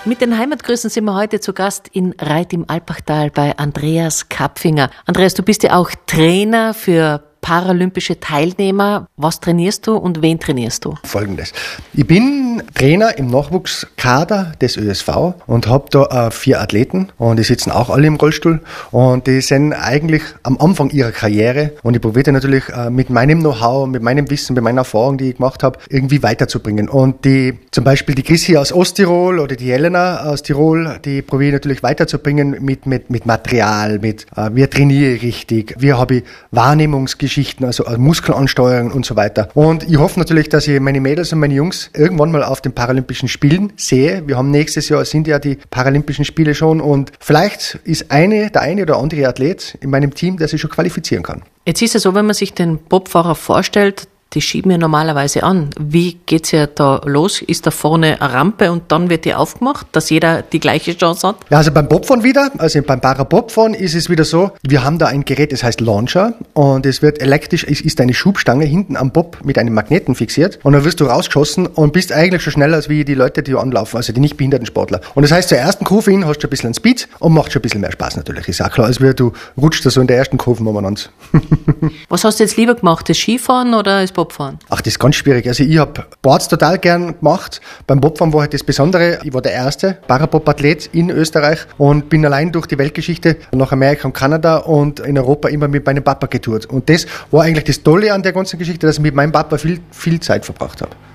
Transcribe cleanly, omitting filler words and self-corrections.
Mit den Heimatgrüßen sind wir heute zu Gast in Reit im Alpachtal bei Andreas Kapfinger. Andreas, du bist ja auch Trainer für paralympische Teilnehmer. Was trainierst du und wen trainierst du? Folgendes. Ich bin Trainer im Nachwuchskader des ÖSV und habe da 4 Athleten und die sitzen auch alle im Rollstuhl und die sind eigentlich am Anfang ihrer Karriere und ich probiere natürlich mit meinem Know-how, mit meinem Wissen, mit meiner Erfahrung, die ich gemacht habe, irgendwie weiterzubringen. Und zum Beispiel die Chrissy aus Osttirol oder die Helena aus Tirol, die probiere ich natürlich weiterzubringen mit Material, wie trainiere ich richtig, wie habe ich Wahrnehmungsgeschichten, also Muskelansteuerung und so weiter. Und ich hoffe natürlich, dass ich meine Mädels und meine Jungs irgendwann mal auf den Paralympischen Spielen sehe. Wir haben nächstes Jahr, sind ja die Paralympischen Spiele schon und vielleicht ist der eine oder andere Athlet in meinem Team, der sich schon qualifizieren kann. Jetzt ist es so, wenn man sich den Bobfahrer vorstellt, die schieben ja normalerweise an. Wie geht's ja da los? Ist da vorne eine Rampe und dann wird die aufgemacht, dass jeder die gleiche Chance hat? Ja, also beim Bobfahren wieder, also beim Parabobfahren ist es wieder so, wir haben da ein Gerät, das heißt Launcher und es wird elektrisch, es ist eine Schubstange hinten am Bob mit einem Magneten fixiert und dann wirst du rausgeschossen und bist eigentlich schon schneller als wie die Leute, die anlaufen, also die nicht behinderten Sportler. Und das heißt, zur ersten Kurve hin hast du ein bisschen Speed und macht schon ein bisschen mehr Spaß natürlich. Ist auch klar, als du rutschst da so in der ersten Kurve umeinander. Was hast du jetzt lieber gemacht, das Skifahren oder das Bobfahren? Ach, das ist ganz schwierig. Also ich habe Boards total gern gemacht. Beim Bobfahren war halt das Besondere, ich war der erste Parabob-Athlet in Österreich und bin allein durch die Weltgeschichte nach Amerika und Kanada und in Europa immer mit meinem Papa getourt. Und das war eigentlich das Tolle an der ganzen Geschichte, dass ich mit meinem Papa viel Zeit verbracht habe.